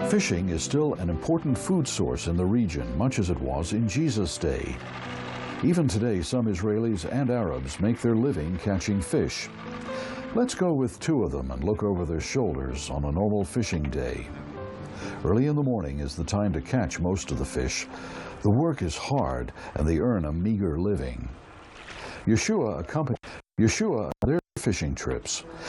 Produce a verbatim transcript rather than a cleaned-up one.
Fishing is still an important food source in the region, much as it was in Jesus' day. Even today, some Israelis and Arabs make their living catching fish. Let's go with two of them and look over their shoulders on a normal fishing day. Early in the morning is the time to catch most of the fish. The work is hard and they earn a meager living. Yeshua accompanied Yeshua on their fishing trips.